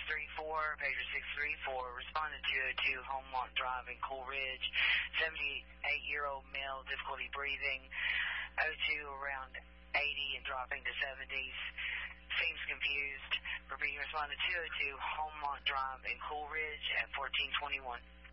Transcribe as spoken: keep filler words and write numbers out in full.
three four, pager six three four, responded to two oh two Homemont Drive in Cool Ridge, seventy-eight-year-old male, difficulty breathing, O two around eighty and dropping to seventies, seems confused. Repeating, responded to two oh two Homemont Drive in Cool Ridge at fourteen twenty-one.